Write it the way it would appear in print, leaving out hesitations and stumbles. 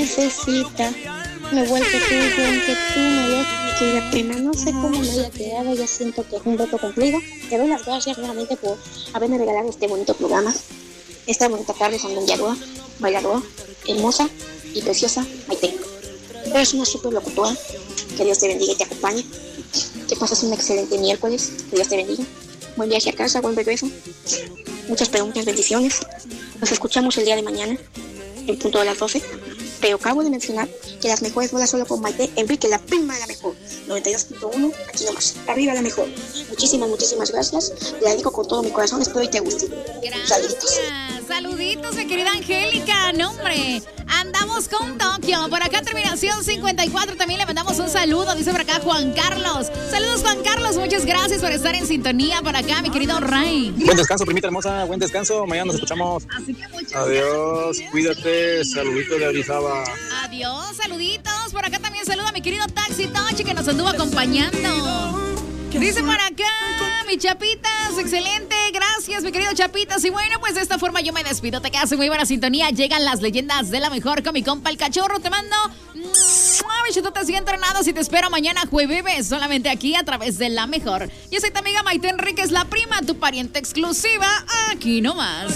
princesita, me he vuelto tuyo, aunque tú me dejes que la pena. No sé cómo me haya quedado, ya siento que es un reto cumplido. Te doy las gracias realmente por haberme regalado este bonito programa, esta bonita tarde con bailadora, hermosa y preciosa Maite. Eres una super locutora, que Dios te bendiga y te acompañe. Que pases un excelente miércoles, que Dios te bendiga. Buen viaje a casa, buen regreso. Muchas preguntas, bendiciones. Nos escuchamos el día de mañana, en punto de las 12. Pero acabo de mencionar que las mejores bolas solo con Maite Enrique, la prima de la mejor. 92.1, aquí nomás. Arriba la mejor. Muchísimas gracias. Le dedico con todo mi corazón, espero y te guste. Saluditos. Saluditos, mi querida Angélica. No, hombre, andamos con Tokio. Por acá, terminación 54. También le mandamos un saludo. Dice por acá Juan Carlos. Saludos, Juan Carlos. Muchas gracias por estar en sintonía por acá, mi querido Ray. Buen descanso, primita hermosa. Buen descanso. Mañana nos escuchamos. Así que Adiós. Cuídate. Saludito de Arizaba. Adiós, saluditos. Por acá también saluda a mi querido Taxi Tochi que nos anduvo acompañando. Dice por acá, mi Chapitas, excelente, gracias mi querido Chapitas. Y bueno, pues de esta forma yo me despido, te quedas en muy buena sintonía. Llegan las leyendas de la mejor con mi compa el Cachorro. Te mando bichototes y entrenados y te espero mañana jueves solamente aquí a través de la mejor. Yo soy tu amiga Maite Enríquez, la prima, tu pariente exclusiva, aquí nomás.